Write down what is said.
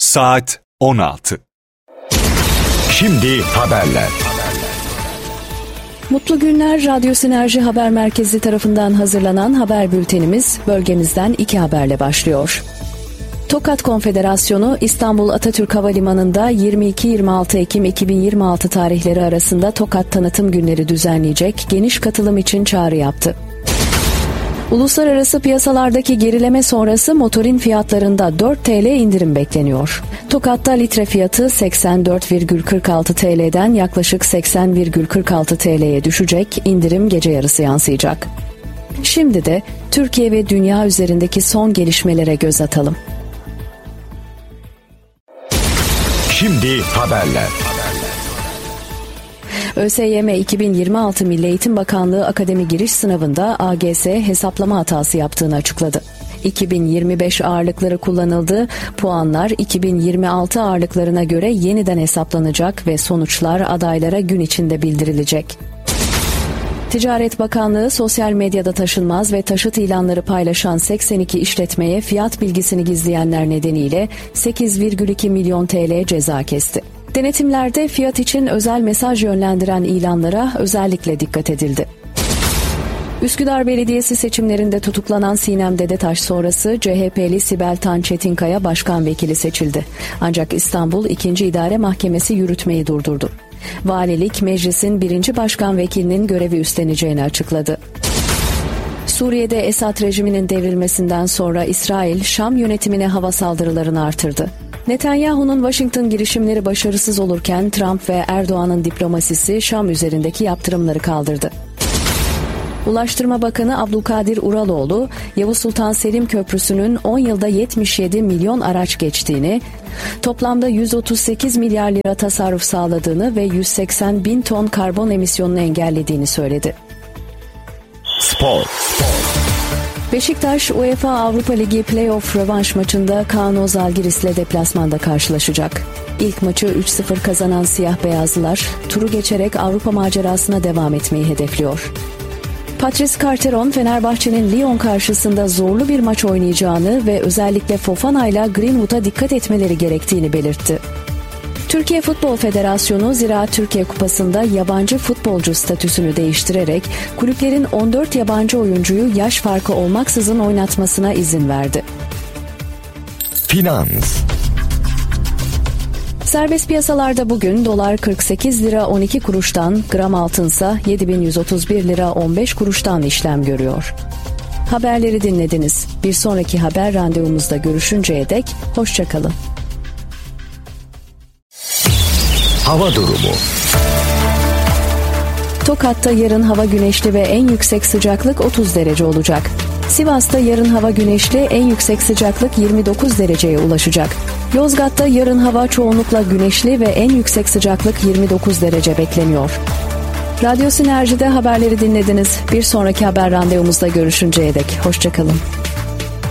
Saat 16. Şimdi haberler. Mutlu günler. Radyo Sinerji Haber Merkezi tarafından hazırlanan haber bültenimiz bölgemizden 2 haberle başlıyor. Tokat Konfederasyonu İstanbul Atatürk Havalimanı'nda 22-26 Ekim 2026 tarihleri arasında Tokat Tanıtım Günleri düzenleyecek, geniş katılım için çağrı yaptı. Uluslararası piyasalardaki gerileme sonrası motorin fiyatlarında 4 TL indirim bekleniyor. Tokat'ta litre fiyatı 84,46 TL'den yaklaşık 80,46 TL'ye düşecek, indirim gece yarısı yansıyacak. Şimdi de Türkiye ve dünya üzerindeki son gelişmelere göz atalım. Şimdi haberler. ÖSYM 2026 Milli Eğitim Bakanlığı Akademi Giriş Sınavı'nda AGS hesaplama hatası yaptığını açıkladı. 2025 ağırlıkları kullanıldı, puanlar 2026 ağırlıklarına göre yeniden hesaplanacak ve sonuçlar adaylara gün içinde bildirilecek. Ticaret Bakanlığı sosyal medyada taşınmaz ve taşıt ilanları paylaşan 82 işletmeye fiyat bilgisini gizleyenler nedeniyle 8,2 milyon TL ceza kesti. Denetimlerde fiyat için özel mesaj yönlendiren ilanlara özellikle dikkat edildi. Üsküdar Belediyesi seçimlerinde tutuklanan Sinem Dedetaş sonrası CHP'li Sibel Tan Çetinkaya başkan vekili seçildi. Ancak İstanbul 2. İdare Mahkemesi yürütmeyi durdurdu. Valilik meclisin 1. başkan vekilinin görevi üstleneceğini açıkladı. Suriye'de Esad rejiminin devrilmesinden sonra İsrail, Şam yönetimine hava saldırılarını artırdı. Netanyahu'nun Washington girişimleri başarısız olurken Trump ve Erdoğan'ın diplomasisi Şam üzerindeki yaptırımları kaldırdı. Ulaştırma Bakanı Abdülkadir Uraloğlu, Yavuz Sultan Selim Köprüsü'nün 10 yılda 77 milyon araç geçtiğini, toplamda 138 milyar lira tasarruf sağladığını ve 180 bin ton karbon emisyonunu engellediğini söyledi. Spor. Beşiktaş, UEFA Avrupa Ligi Playoff rövanş maçında Kauno Zalgiris'le deplasmanda karşılaşacak. İlk maçı 3-0 kazanan siyah beyazlılar, turu geçerek Avrupa macerasına devam etmeyi hedefliyor. Patrice Carteron, Fenerbahçe'nin Lyon karşısında zorlu bir maç oynayacağını ve özellikle Fofana ile Greenwood'a dikkat etmeleri gerektiğini belirtti. Türkiye Futbol Federasyonu Ziraat Türkiye Kupası'nda yabancı futbolcu statüsünü değiştirerek kulüplerin 14 yabancı oyuncuyu yaş farkı olmaksızın oynatmasına izin verdi. Finans. Serbest piyasalarda bugün dolar 48 lira 12 kuruştan, gram altınsa 7131 lira 15 kuruştan işlem görüyor. Haberleri dinlediniz. Bir sonraki haber randevumuzda görüşünceye dek hoşça kalın. Hava durumu. Tokat'ta yarın hava güneşli ve en yüksek sıcaklık 30 derece olacak. Sivas'ta yarın hava güneşli, en yüksek sıcaklık 29 dereceye ulaşacak. Yozgat'ta yarın hava çoğunlukla güneşli ve en yüksek sıcaklık 29 derece bekleniyor. Radyo Sinerji'de haberleri dinlediniz. Bir sonraki haber randevumuzda görüşünceye dek hoşça kalın.